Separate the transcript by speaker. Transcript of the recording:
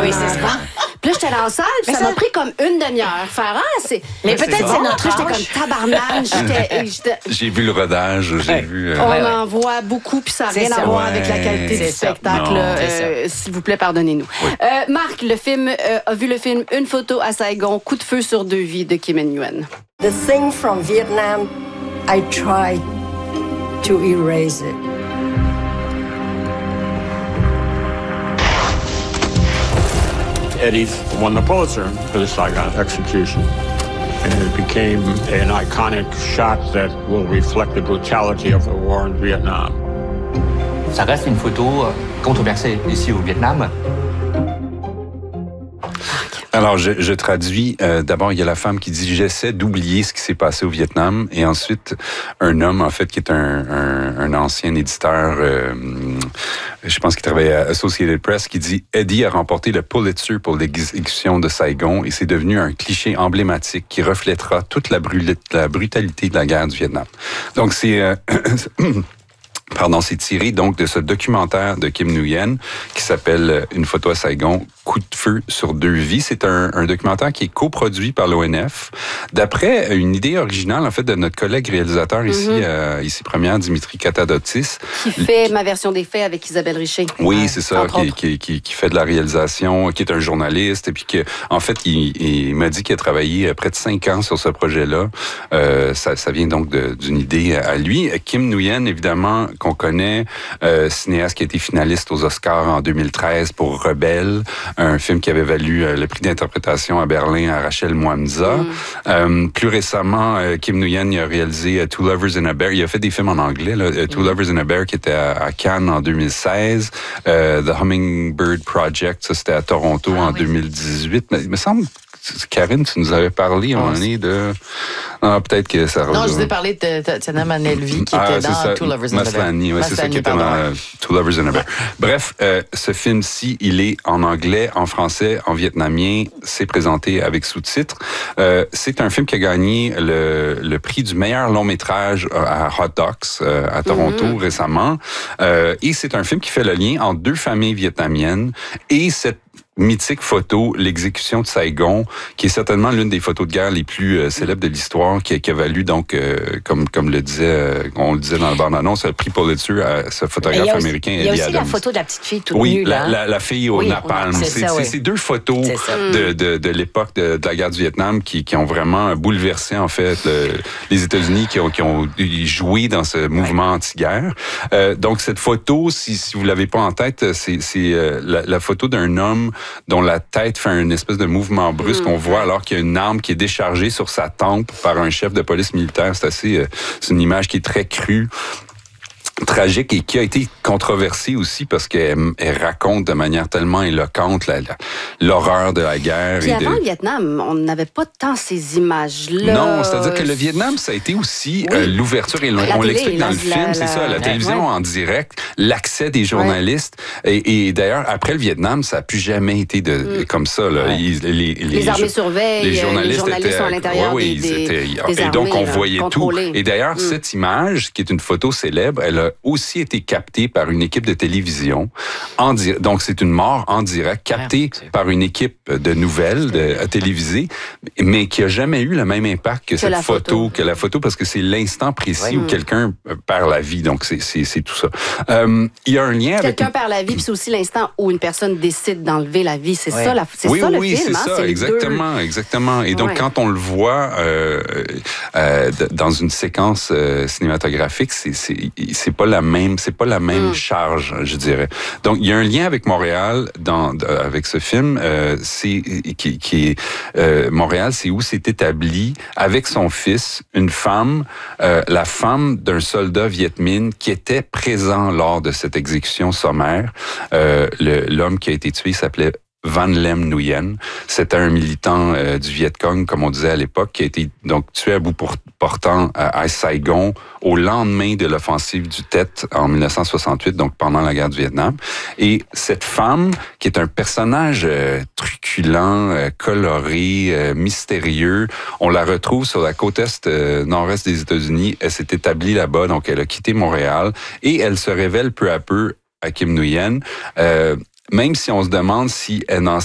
Speaker 1: Oui, c'est ça.
Speaker 2: Puis là, j'étais dans la salle, puis ça m'a pris comme une demi-heure.
Speaker 1: Mais peut-être c'est notre
Speaker 2: J'étais comme tabarnak.
Speaker 3: J'ai vu le rodage, j'ai vu...
Speaker 2: On en voit beaucoup, puis ça n'a rien à voir avec la qualité du spectacle. S'il vous plaît, pardonnez-nous. Oui. Marc, a vu le film Une photo à Saigon, Coup de feu sur 2 vies de Kim Nguyen.
Speaker 4: The thing from Vietnam, I tried to erase it.
Speaker 5: Eddie won the Pulitzer for the Saigon execution. And it became an iconic shot that will reflect the brutality of the war in Vietnam.
Speaker 6: Ça reste une photo controversée ici au Vietnam.
Speaker 3: Alors, je traduis. D'abord, il y a la femme qui dit « J'essaie d'oublier ce qui s'est passé au Vietnam ». Et ensuite, un homme, en fait, qui est un ancien éditeur, je pense qu'il travaillait à Associated Press, qui dit « Eddie a remporté le Pulitzer pour l'exécution de Saigon et c'est devenu un cliché emblématique qui reflètera toute la brutalité de la guerre du Vietnam ». Donc, c'est... c'est tiré donc de ce documentaire de Kim Nguyen qui s'appelle Une photo à Saigon, Coup de feu sur 2 vies. C'est un documentaire qui est coproduit par l'ONF d'après une idée originale en fait de notre collègue réalisateur ici première, Dimitri Katadotis.
Speaker 2: Qui fait Ma version des faits avec Isabelle Richer.
Speaker 3: Oui, c'est ça, qui fait de la réalisation, qui est un journaliste et puis que en fait il m'a dit qu'il a travaillé près de 5 ans sur ce projet-là. Ça vient donc d'une idée à lui. Kim Nguyen, évidemment, qu'on connaît, cinéaste qui a été finaliste aux Oscars en 2013 pour Rebelle, un film qui avait valu le prix d'interprétation à Berlin à Rachel Mwanza. Plus récemment, Kim Nguyen il a réalisé Two Lovers and a Bear. Il a fait des films en anglais, là, Two Lovers and a Bear qui était à Cannes en 2016. The Hummingbird Project, ça c'était à Toronto en 2018. Mais il me semble, Karine, tu nous avais parlé à un moment donné de... Ah, peut-être que ça...
Speaker 1: Non, je vous ai parlé de Tatiana Manelvi qui était dans Two Lovers and a Bear.
Speaker 3: Maslany, oui, c'est ça qui était dans Two Lovers and a Bear. Bref, ce film-ci, il est en anglais, en français, en vietnamien. C'est présenté avec sous-titres. C'est un film qui a gagné le prix du meilleur long-métrage à Hot Docs à Toronto récemment. Et c'est un film qui fait le lien entre 2 familles vietnamiennes et cette mythique photo, l'exécution de Saigon, qui est certainement l'une des photos de guerre les plus célèbres de l'histoire, qui a valu donc, comme on le disait dans la bande-annonce, le prix Pulitzer à ce photographe américain.
Speaker 1: Il y a aussi la photo de la petite fille toute nue.
Speaker 3: Oui, la fille au napalm. C'est 2 photos de l'époque de la guerre du Vietnam qui ont vraiment bouleversé en fait les États-Unis, qui ont joué dans ce mouvement anti-guerre. Donc cette photo, si vous l'avez pas en tête, c'est la photo d'un homme dont la tête fait une espèce de mouvement brusque qu'on voit alors qu'il y a une arme qui est déchargée sur sa tempe par un chef de police militaire. C'est une image qui est très crue, tragique et qui a été controversée aussi parce qu'elle raconte de manière tellement éloquente l'horreur de la guerre.
Speaker 2: Puis avant le Vietnam, on n'avait pas tant ces images-là.
Speaker 3: Non, c'est-à-dire que le Vietnam, ça a été aussi l'ouverture, et on l'explique dans le film, c'est ça, la télévision en direct, l'accès des journalistes. Et d'ailleurs, après le Vietnam, ça n'a plus jamais été comme ça. Là.
Speaker 2: Les armées surveillent, les journalistes sont à l'intérieur des armées.
Speaker 3: Et donc, on voyait
Speaker 2: contrôlés.
Speaker 3: Tout. Et d'ailleurs, cette image, qui est une photo célèbre, elle a aussi été captée par une équipe de télévision. Donc, c'est une mort en direct, captée par une équipe de nouvelles télévisées, mais qui n'a jamais eu le même impact que cette photo, parce que c'est l'instant précis où quelqu'un perd la vie. Donc, c'est tout ça. Il y a un lien avec...
Speaker 2: Quelqu'un perd la vie, puis c'est aussi l'instant où une personne décide d'enlever la vie. C'est ça, le film.
Speaker 3: Oui, c'est ça, exactement. Et donc, quand on le voit dans une séquence cinématographique, c'est pas la même charge, je dirais. Donc, il y a un lien avec Montréal avec ce film. Montréal, c'est où s'est établi avec son fils une femme, la femme d'un soldat Viet Minh qui était présent lors de cette exécution sommaire. L'homme qui a été tué s'appelait Van Lem Nguyen. C'était un militant du Viet Cong, comme on disait à l'époque, qui a été donc tué à bout portant à Saigon au lendemain de l'offensive du Tet en 1968, donc pendant la guerre du Vietnam. Et cette femme, qui est un personnage truculent, coloré, mystérieux, on la retrouve sur la côte nord-est des États-Unis. Elle s'est établie là-bas, donc elle a quitté Montréal et elle se révèle peu à peu à Kim Nguyen. Même si on se demande si elle n'en